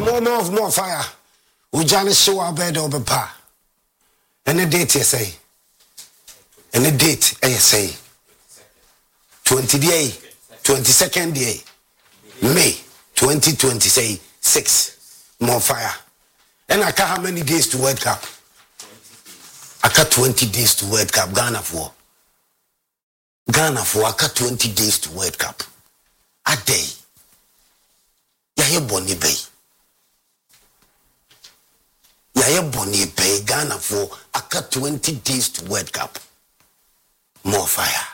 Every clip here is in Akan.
more fire. Ujani show our bed over pa. Any date you say? Any date you say? 22nd day, May 2020, say 6. More fire. And I can't how many days to World Cup? I got 20 days to World Cup. Ghana for I got 20 days to World Cup. A day. Yaya Bonnie Bay. Yaya Bonnie Bay. Ghana for I got 20 days to World Cup. More fire.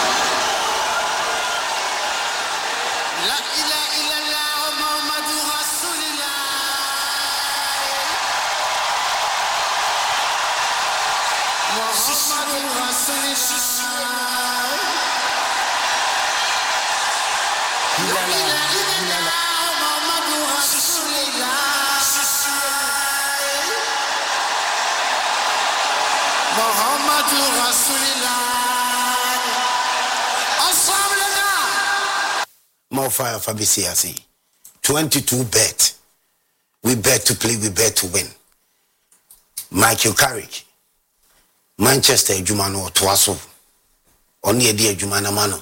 More fire for BCRC. 22 bet. We bet to play, we bet to win. Michael Carrick. Manchester Jumano Twaso. Only a dear Jumana Mano.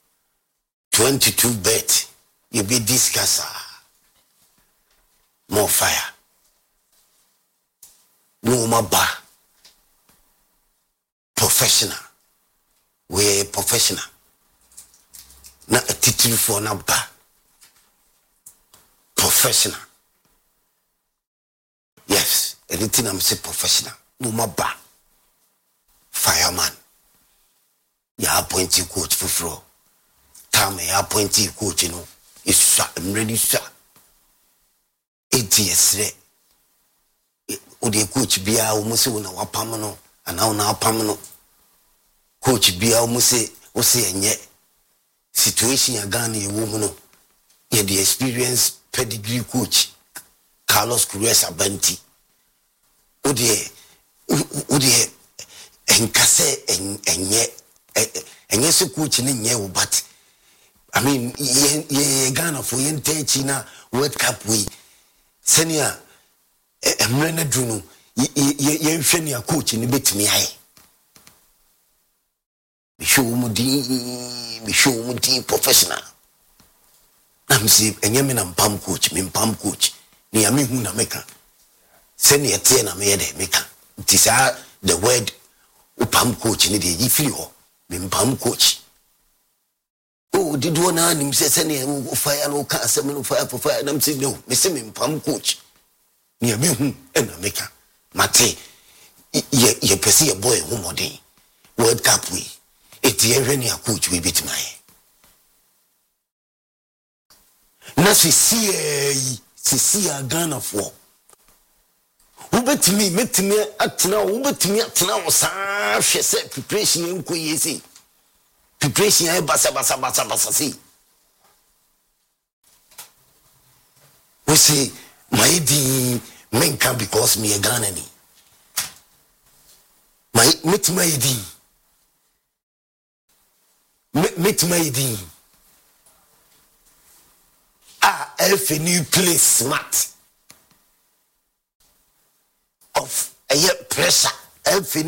22 bet. You be discussed. More fire. No more bar. Professional. We're professional. Not a title for na bar. Professional. Yes, anything I'm saying professional. No more bar. Fireman. You appointing coach for floor. Time you appointing coach, you know. I'm ready, sir. 8 years. Ode coach bia almost na wapamno ana na apamno coach bia almost o se enye situation ya Ghana ye wo mu no ye the experience pedigree coach Carlos Cruz Abanti ode enkase enye se coach ni nye wo but I mean ye Ghana for ye ntechi na World Cup we senior Emrena Druno, ye hwene ya coach ni betimi aye. Me show mu di professional. Na msi enye me na mpam coach, me mpam coach. Ni ya me hu na meka. Se ne yete na me yede meka. It is the word upam coach ni de yifiri ho. Me mpam coach. Oh, did one na nim se ne fire no ka asem no fire for fire na msi no. Me se me mpam coach. Ni me hu na meka mate ye pese ye boy hu modern World Cup we eti ye hwene a coach we bit my na sisi a Ghana for who metimi atena wo sa hwe se preparation enko yesi preparation ay basa si we say my di menka because me a Ghanaian. Meet my di. Elf a new place smart of a pressure. Elf